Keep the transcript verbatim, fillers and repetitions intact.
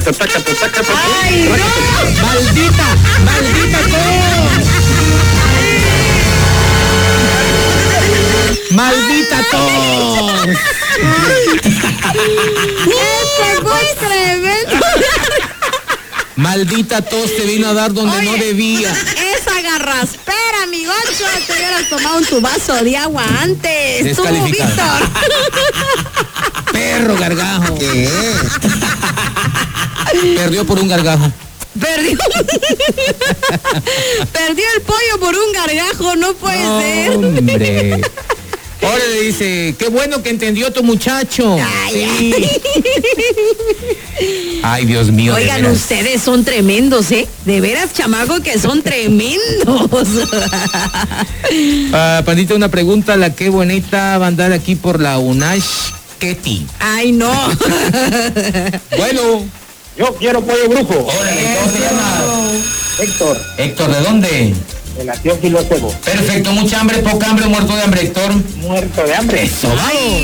¡Ay, no! ¡Maldita! ¡Maldita tos! ¡Maldita tos! ¡Ese fue tremendo! ¡Maldita tos te vino a dar donde Oye, no debía! Esa garraspera, mi Goncho, te hubieras tomado un tu vaso de agua antes. Tú, Descalificado. Víctor. ¡Perro gargajo! ¿Qué? Perdió por un gargajo. Perdió. Perdió el pollo por un gargajo, no puede No, ser. hombre. Ahora le dice, qué bueno que entendió tu muchacho. Ay, sí. Ay, Dios mío. Oigan, ustedes son tremendos, ¿eh? De veras, chamaco, que son tremendos. Ah, Pandita, una pregunta, la que bonita va a andar aquí por la Unash Ketty. Ay, no. Bueno, yo quiero pollo brujo. Órale, ¿cómo se llama? Héctor, Héctor, ¿de dónde? de la Teófilo Cebo. Perfecto, mucha hambre, poca hambre, muerto de hambre, Héctor. Muerto de hambre. Eso, vamos.